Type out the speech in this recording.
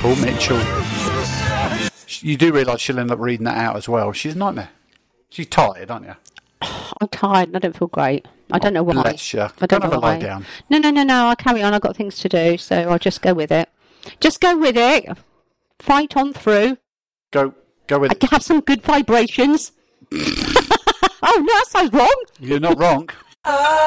Paul Mitchell. You do realise she'll end up reading that out as well. She's a nightmare. She's tired, aren't you? I'm tired and I don't feel great. I don't know why. Bless you. I don't know have a why. lie down. No. I'll carry on. I've got things to do, so I'll just go with it. Just go with it. Fight on through. Go with it. Have some good vibrations. Oh, no, that sounds wrong. You're not wrong.